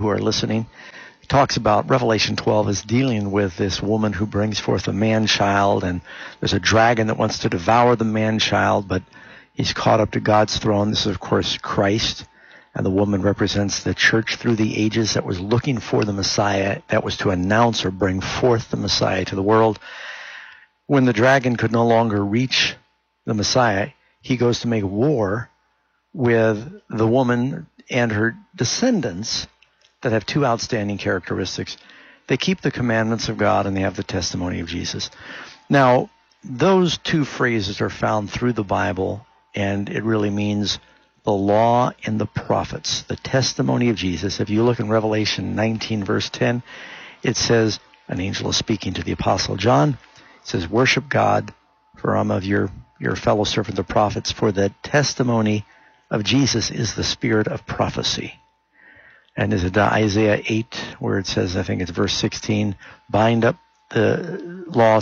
who are listening. It talks about Revelation 12 is dealing with this woman who brings forth a man-child, and there's a dragon that wants to devour the man-child, but he's caught up to God's throne. This is, of course, Christ, and the woman represents the church through the ages that was looking for the Messiah, that was to announce or bring forth the Messiah to the world. When the dragon could no longer reach the Messiah, he goes to make war with the woman and her descendants that have two outstanding characteristics. They keep the commandments of God and they have the testimony of Jesus. Now, those two phrases are found through the Bible, and it really means the law and the prophets, the testimony of Jesus. If you look in Revelation 19, verse 10, it says, an angel is speaking to the Apostle John. It says, worship God, for I'm of your fellow servant, the prophets, for the testimony of Jesus is the spirit of prophecy. And is it Isaiah 8, where it says, I think it's verse 16, bind up the law,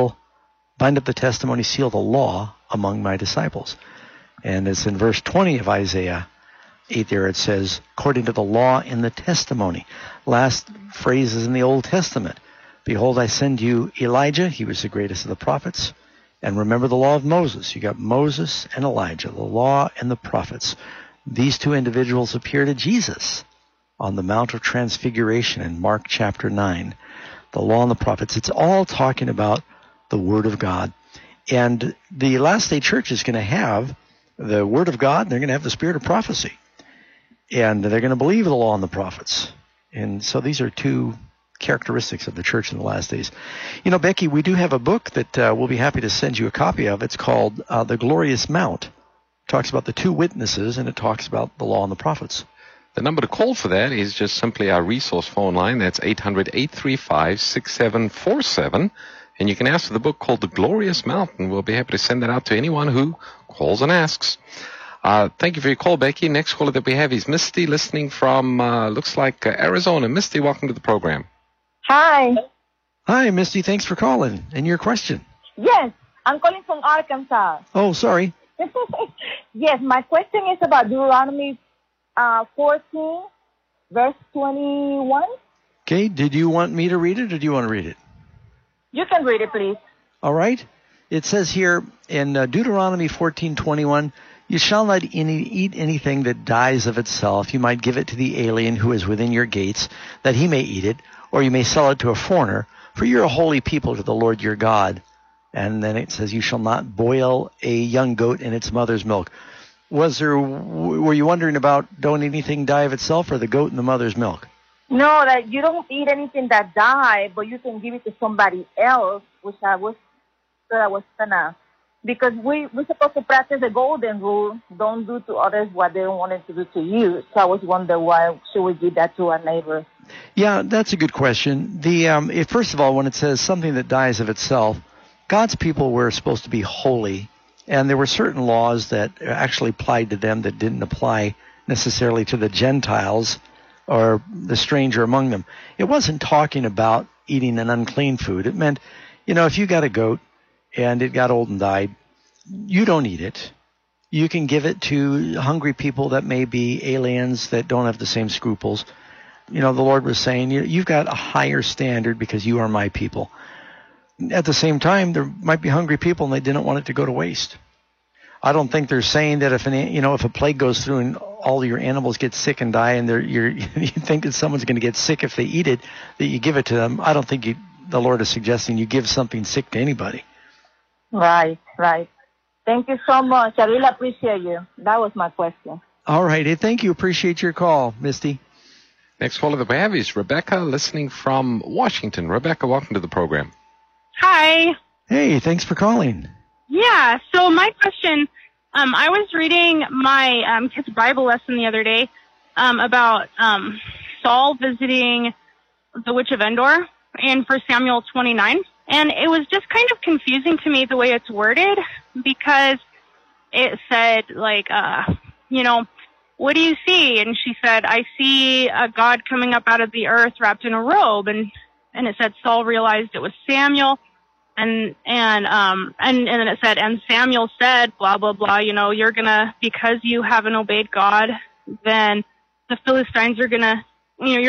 bind up the testimony, seal the law among my disciples. And it's in verse 20 of Isaiah 8 there, it says, according to the law and the testimony. Last phrase is in the Old Testament. Behold, I send you Elijah. He was the greatest of the prophets. And remember the law of Moses. You got Moses and Elijah, the law and the prophets. These two individuals appear to Jesus on the Mount of Transfiguration in Mark chapter 9. The law and the prophets. It's all talking about the Word of God. And the last day church is going to have the Word of God, and they're going to have the spirit of prophecy. And they're going to believe the law and the prophets. And so these are two characteristics of the church in the last days. You know, Becky, we do have a book that we'll be happy to send you a copy of. It's called The Glorious Mount. It talks about the two witnesses, and it talks about the law and the prophets. The number to call for that is just simply our resource phone line. That's 800-835-6747. And you can ask for the book called The Glorious Mount, and we'll be happy to send that out to anyone who calls and asks. Thank you for your call, Becky. Next caller that we have is Misty, listening from, looks like Arizona. Misty, welcome to the program. Hi. Hi, Misty. Thanks for calling. And your question? Yes, I'm calling from Arkansas. Oh, sorry. Yes, my question is about Deuteronomy 14, verse 21. Okay, did you want me to read it, or do you want to read it? You can read it, please. All right. It says here in Deuteronomy 14:21, you shall not eat anything that dies of itself. You might give it to the alien who is within your gates, that he may eat it, or you may sell it to a foreigner, for you're a holy people to the Lord your God. And then it says, you shall not boil a young goat in its mother's milk. Were you wondering about don't anything die of itself, or the goat in the mother's milk? No, that you don't eat anything that died, but you can give it to somebody else, which I was gonna, because we're supposed to practice the golden rule: don't do to others what they don't want to do to you. So I was wondering, why should we give that to our neighbor? Yeah, that's a good question. First of all, when it says something that dies of itself, God's people were supposed to be holy, and there were certain laws that actually applied to them that didn't apply necessarily to the Gentiles or the stranger among them. It wasn't talking about eating an unclean food. It meant, if you got a goat and it got old and died, you don't eat it. You can give it to hungry people that may be aliens that don't have the same scruples. The Lord was saying, you've got a higher standard because you are my people. At the same time, there might be hungry people and they didn't want it to go to waste. I don't think they're saying that if a plague goes through and all your animals get sick and die, and you think that someone's going to get sick if they eat it, that you give it to them. I don't think the Lord is suggesting you give something sick to anybody. Right. Thank you so much. I really appreciate you. That was my question. All right. Hey, thank you. Appreciate your call, Misty. Next caller that we have is Rebecca, listening from Washington. Rebecca, welcome to the program. Hi. Hey, thanks for calling. Yeah, so my question, I was reading my kid's Bible lesson the other day about Saul visiting the Witch of Endor in 1 Samuel 29. And it was just kind of confusing to me the way it's worded, because it said, what do you see? And she said, I see a God coming up out of the earth wrapped in a robe. And it said Saul realized it was Samuel. And then it said, and Samuel said, blah, blah, blah, you're gonna, because you haven't obeyed God, then the Philistines are gonna, you're